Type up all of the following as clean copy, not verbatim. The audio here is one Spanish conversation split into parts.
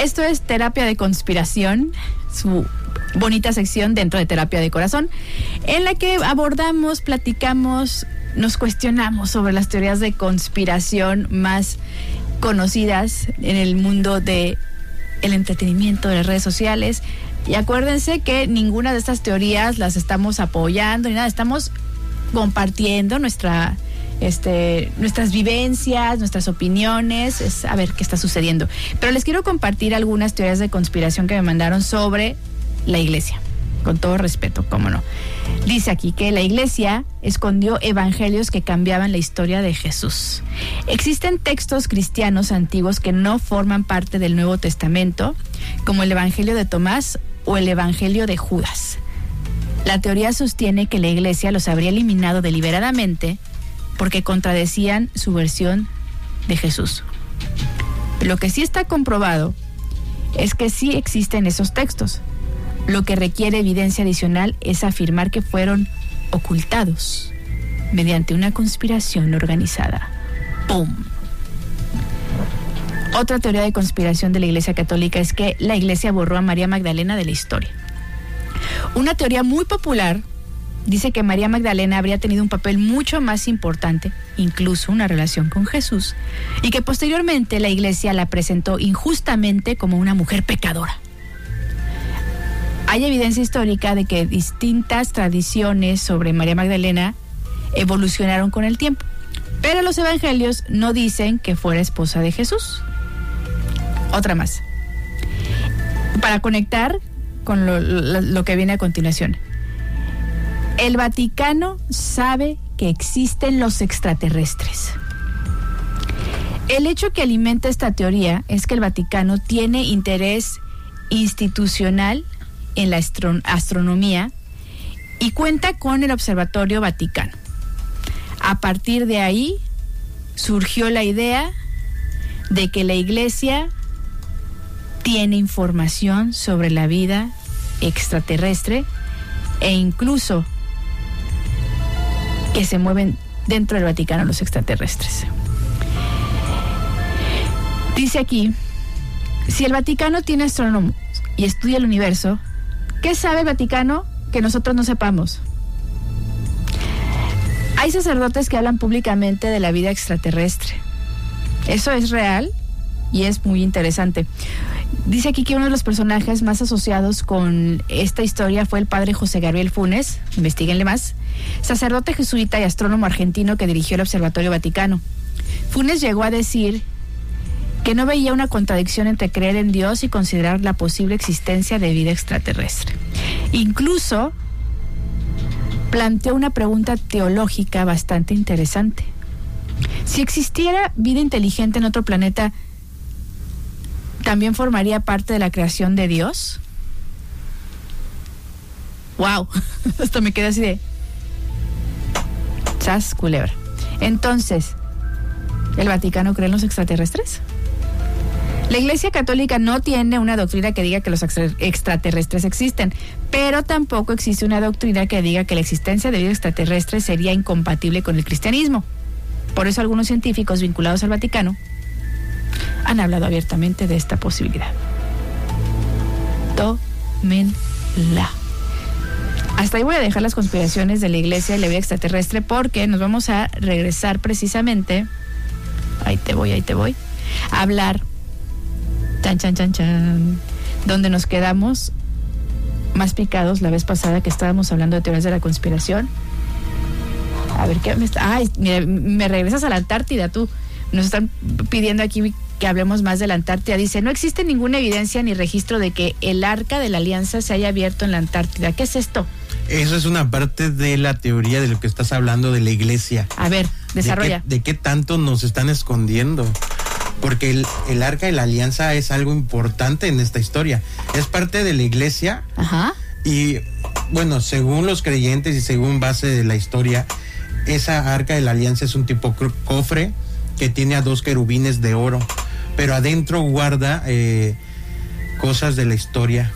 Esto es Terapia de Conspiración, su bonita sección dentro de Terapia de Corazón, en la que abordamos, platicamos, nos cuestionamos sobre las teorías de conspiración más conocidas en el mundo de el entretenimiento, de las redes sociales. Y acuérdense que ninguna de estas teorías las estamos apoyando ni nada, estamos compartiendo nuestras vivencias, nuestras opiniones, es a ver qué está sucediendo. Pero les quiero compartir algunas teorías de conspiración que me mandaron sobre la iglesia, con todo respeto, cómo no. Dice aquí que la iglesia escondió evangelios que cambiaban la historia de Jesús. Existen textos cristianos antiguos que no forman parte del Nuevo Testamento, como el Evangelio de Tomás o el Evangelio de Judas. La teoría sostiene que la iglesia los habría eliminado deliberadamente porque contradecían su versión de Jesús. Lo que sí está comprobado es que sí existen esos textos. Lo que requiere evidencia adicional es afirmar que fueron ocultados mediante una conspiración organizada. ¡Pum! Otra teoría de conspiración de la Iglesia Católica es que la Iglesia borró a María Magdalena de la historia. Una teoría muy popular dice que María Magdalena habría tenido un papel mucho más importante, incluso una relación con Jesús, y que posteriormente la Iglesia la presentó injustamente como una mujer pecadora. Hay evidencia histórica de que distintas tradiciones sobre María Magdalena evolucionaron con el tiempo, pero los evangelios no dicen que fuera esposa de Jesús. Otra más, para conectar con lo que viene a continuación. El Vaticano sabe que existen los extraterrestres. El hecho que alimenta esta teoría es que el Vaticano tiene interés institucional en la astronomía y cuenta con el Observatorio Vaticano. A partir de ahí surgió la idea de que la Iglesia tiene información sobre la vida extraterrestre e incluso que se mueven dentro del Vaticano los extraterrestres. Dice aquí, si el Vaticano tiene astrónomos y estudia el universo, ¿qué sabe el Vaticano que nosotros no sepamos? Hay sacerdotes que hablan públicamente de la vida extraterrestre. Eso es real y es muy interesante. Dice aquí que uno de los personajes más asociados con esta historia fue el padre José Gabriel Funes, investíguenle más, sacerdote jesuita y astrónomo argentino que dirigió el Observatorio Vaticano. Funes llegó a decir que no veía una contradicción entre creer en Dios y considerar la posible existencia de vida extraterrestre. Incluso planteó una pregunta teológica bastante interesante. Si existiera vida inteligente en otro planeta, ¿también formaría parte de la creación de Dios? ¡Wow! Hasta me quedé así de... ¡Sas, culebra! Entonces, ¿el Vaticano cree en los extraterrestres? La Iglesia Católica no tiene una doctrina que diga que los extraterrestres existen, pero tampoco existe una doctrina que diga que la existencia de vida extraterrestre sería incompatible con el cristianismo. Por eso algunos científicos vinculados al Vaticano han hablado abiertamente de esta posibilidad. Tómenla. Hasta ahí voy a dejar las conspiraciones de la Iglesia y la vida extraterrestre porque nos vamos a regresar precisamente, ahí te voy, a hablar donde nos quedamos más picados la vez pasada que estábamos hablando de teorías de la conspiración. A ver, ¿qué me está? Ay, mira, me regresas a la Antártida tú. Nos están pidiendo aquí que hablemos más de la Antártida. Dice, no existe ninguna evidencia ni registro de que el Arca de la Alianza se haya abierto en la Antártida. ¿Qué es esto? Eso es una parte de la teoría de lo que estás hablando de la Iglesia. A ver, desarrolla. ¿De qué tanto nos están escondiendo? Porque el Arca de la Alianza es algo importante en esta historia. Es parte de la Iglesia. Ajá. Y bueno, según los creyentes y según base de la historia, esa Arca de la Alianza es un tipo cofre que tiene a 2 querubines de oro, pero adentro guarda cosas de la historia.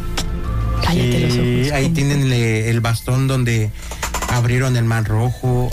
Cállate los ojos. Ahí tienen el bastón donde abrieron el Mar Rojo.